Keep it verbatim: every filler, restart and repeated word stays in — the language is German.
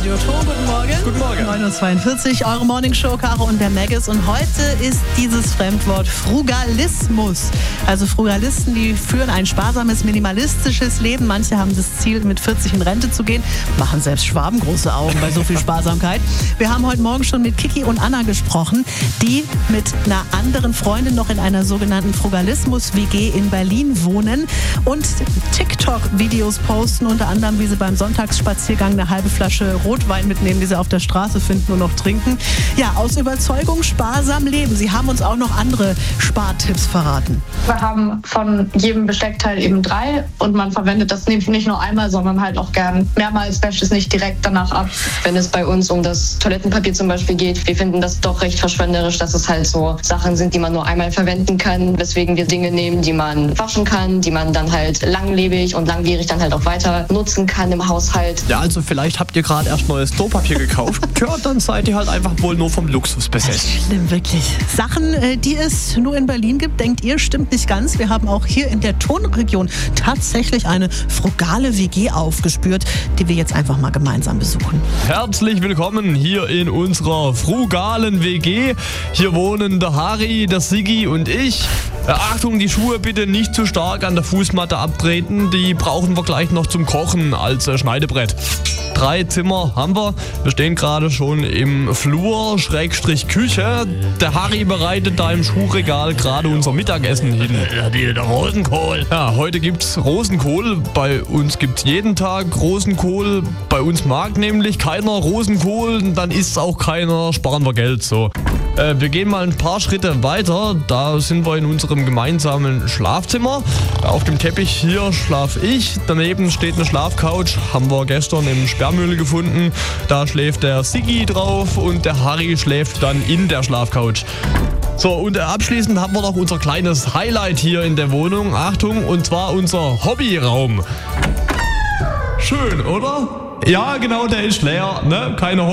Radio Ton. Guten Morgen. Guten Morgen. neun Uhr zweiundvierzig, eure Morningshow, Caro und der Maggis. Und heute ist dieses Fremdwort Frugalismus. Also Frugalisten, die führen ein sparsames, minimalistisches Leben. Manche haben das Ziel, mit vierzig in Rente zu gehen. Machen selbst Schwaben große Augen bei so viel Sparsamkeit. Wir haben heute Morgen schon mit Kiki und Anna gesprochen, die mit einer anderen Freundin noch in einer sogenannten Frugalismus-W G in Berlin wohnen und TikTok-Videos posten, unter anderem, wie sie beim Sonntagsspaziergang eine halbe Flasche Rotwein mitnehmen, die sie auf der Straße finden und noch trinken. Ja, aus Überzeugung sparsam leben. Sie haben uns auch noch andere Spartipps verraten. Wir haben von jedem Besteckteil eben drei und man verwendet das nicht nur einmal, sondern halt auch gern mehrmals, wäscht es nicht direkt danach ab. Wenn es bei uns um das Toilettenpapier zum Beispiel geht, wir finden das doch recht verschwenderisch, dass es halt so Sachen sind, die man nur einmal verwenden kann, weswegen wir Dinge nehmen, die man waschen kann, die man dann halt langlebig und langwierig dann halt auch weiter nutzen kann im Haushalt. Ja, also vielleicht habt ihr gerade erst neues Klopapier gekauft. Ja, dann seid ihr halt einfach wohl nur vom Luxus besessen. Schlimm, wirklich. Sachen, die es nur in Berlin gibt, denkt ihr, stimmt nicht ganz. Wir haben auch hier in der Tonregion tatsächlich eine frugale W G aufgespürt, die wir jetzt einfach mal gemeinsam besuchen. Herzlich willkommen hier in unserer frugalen W G. Hier wohnen der Harry, der Siggi und ich. Achtung, die Schuhe bitte nicht zu stark an der Fußmatte abtreten. Die brauchen wir gleich noch zum Kochen als äh, Schneidebrett. Drei Zimmer haben wir. Wir stehen gerade schon im Flur, Schrägstrich Küche. Der Harry bereitet da im Schuhregal gerade unser Mittagessen hin. Der Rosenkohl. Ja, heute gibt's Rosenkohl. Bei uns gibt's jeden Tag Rosenkohl. Bei uns mag nämlich keiner Rosenkohl. Dann isst auch keiner. Sparen wir Geld so. Äh, wir gehen mal ein paar Schritte weiter. Da sind wir in unserem gemeinsamen Schlafzimmer. Auf dem Teppich hier schlaf ich. Daneben steht eine Schlafcouch. Haben wir gestern im Sperrmüll gefunden. Da schläft der Siggi drauf und der Harry schläft dann in der Schlafcouch. So, und abschließend haben wir noch unser kleines Highlight hier in der Wohnung. Achtung, und zwar unser Hobbyraum. Schön, oder? Ja, genau, der ist leer. Ne? Keine